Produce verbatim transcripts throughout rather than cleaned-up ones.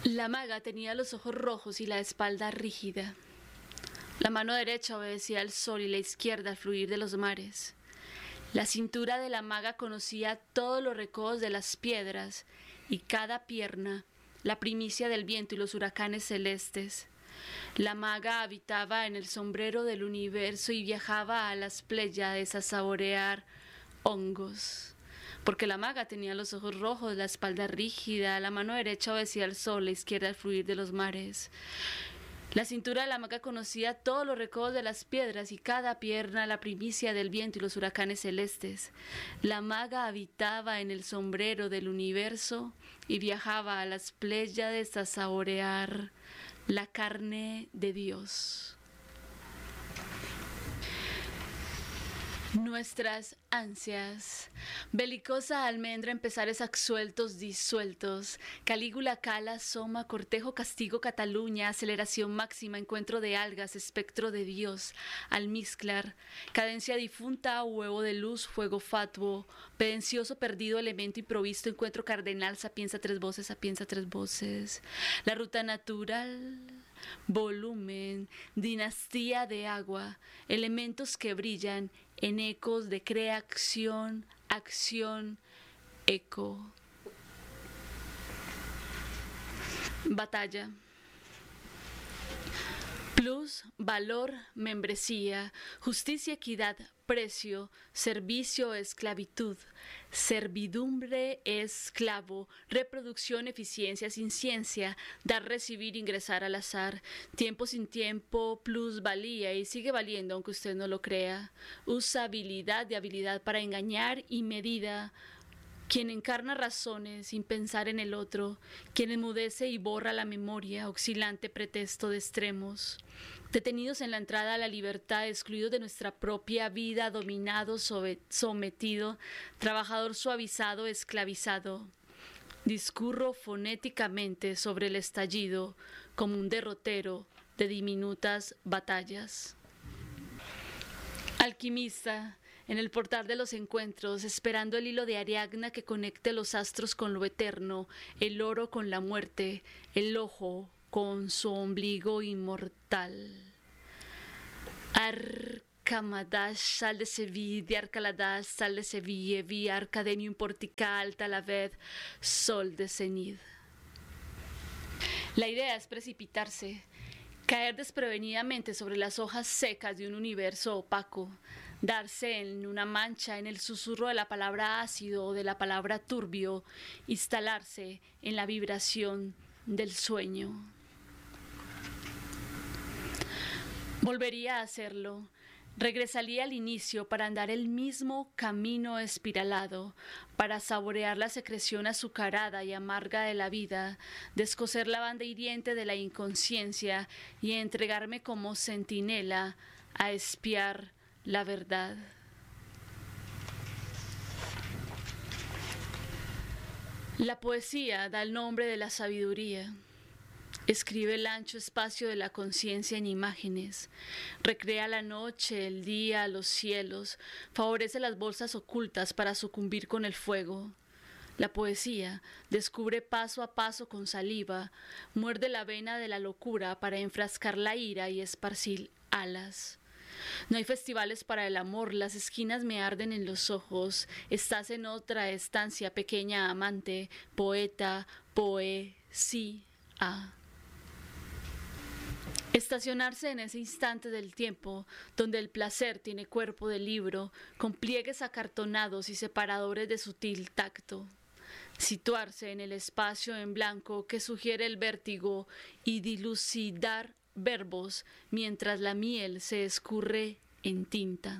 La maga tenía los ojos rojos y la espalda rígida. La mano derecha obedecía al sol y la izquierda al fluir de los mares. La cintura de la maga conocía todos los recodos de las piedras y cada pierna, la primicia del viento y los huracanes celestes. La maga habitaba en el sombrero del universo y viajaba a las Pléyades a saborear hongos. Porque la maga tenía los ojos rojos, la espalda rígida, la mano derecha obedecía al sol, la izquierda al fluir de los mares. La cintura de la maga conocía todos los recodos de las piedras y cada pierna la primicia del viento y los huracanes celestes. La maga habitaba en el sombrero del universo y viajaba a las Pléyades a saborear la carne de Dios. Nuestras ansias. Belicosa almendra en pesares absueltos disueltos. Calígula cala, soma, cortejo, castigo, Cataluña, aceleración máxima, encuentro de algas, espectro de Dios, almizclar, cadencia difunta, huevo de luz, fuego fatuo, pedencioso, perdido, elemento improvisto, encuentro cardenal, sapienza tres voces, sapienza tres voces. La ruta natural, volumen, dinastía de agua, elementos que brillan en ecos de creación, acción, eco. Batalla. Plus, valor, membresía, justicia, equidad, precio, servicio, esclavitud, servidumbre, esclavo, reproducción, eficiencia sin ciencia, dar, recibir, ingresar al azar, tiempo sin tiempo, plusvalía y sigue valiendo aunque usted no lo crea, usabilidad de habilidad para engañar y medida, quien encarna razones sin pensar en el otro, quien enmudece y borra la memoria, oscilante pretexto de extremos, detenidos en la entrada a la libertad, excluidos de nuestra propia vida, dominado, sometido, trabajador suavizado, esclavizado. Discurro fonéticamente sobre el estallido como un derrotero de diminutas batallas. Alquimista, en el portal de los encuentros, esperando el hilo de Ariadna que conecte los astros con lo eterno, el oro con la muerte, el ojo con su ombligo inmortal. Arcamadash, sal de Sevilla, Arcaladas, sal de Sevilla, vía Arcadenium portical, Talaved, sol de cenid. La idea es precipitarse, caer desprevenidamente sobre las hojas secas de un universo opaco, darse en una mancha en el susurro de la palabra ácido o de la palabra turbio, instalarse en la vibración del sueño. Volvería a hacerlo. Regresaría al inicio para andar el mismo camino espiralado, para saborear la secreción azucarada y amarga de la vida, descoser la banda hiriente de la inconsciencia y entregarme como centinela a espiar la verdad. La poesía da el nombre de la sabiduría. Escribe el ancho espacio de la conciencia en imágenes, recrea la noche, el día, los cielos, favorece las bolsas ocultas para sucumbir con el fuego. La poesía descubre paso a paso con saliva, muerde la vena de la locura para enfrascar la ira y esparcir alas. No hay festivales para el amor, las esquinas me arden en los ojos, estás en otra estancia pequeña amante, poeta, poesía. Estacionarse en ese instante del tiempo, donde el placer tiene cuerpo de libro, con pliegues acartonados y separadores de sutil tacto. Situarse en el espacio en blanco que sugiere el vértigo y dilucidar verbos mientras la miel se escurre en tinta.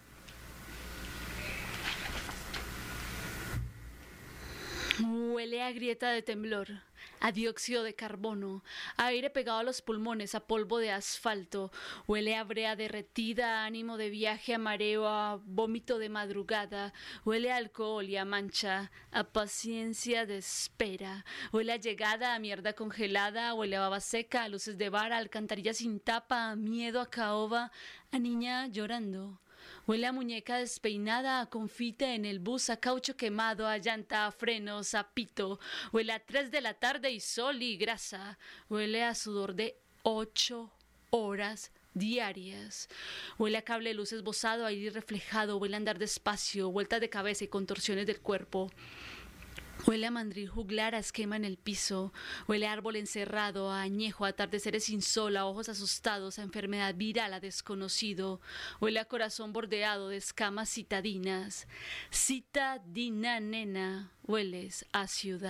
Huele a grieta de temblor, a dióxido de carbono, a aire pegado a los pulmones, a polvo de asfalto, huele a brea derretida, a ánimo de viaje, a mareo, a vómito de madrugada, huele a alcohol y a mancha, a paciencia de espera, huele a llegada, a mierda congelada, huele a baba seca, a luces de bar, a alcantarilla sin tapa, a miedo, a caoba, a niña llorando. Huele a muñeca despeinada, a confite en el bus, a caucho quemado, a llanta, a frenos, a pito. Huele a tres de la tarde y sol y grasa. Huele a sudor de ocho horas diarias. Huele a cable de luz esbozado, a iris reflejado. Huele a andar despacio, vueltas de cabeza y contorsiones del cuerpo. Huele a mandril juglar, a esquema en el piso. Huele a árbol encerrado, a añejo, a atardeceres sin sol, a ojos asustados, a enfermedad viral, a desconocido. Huele a corazón bordeado de escamas citadinas. Citadina, nena, hueles a ciudad.